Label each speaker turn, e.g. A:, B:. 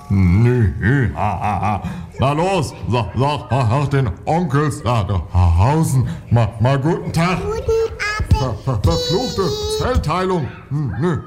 A: Nö. Na los, sag den Onkels da draußen mal guten Tag.
B: Guten Appetit.
A: Verfluchte Zellteilung. Nö.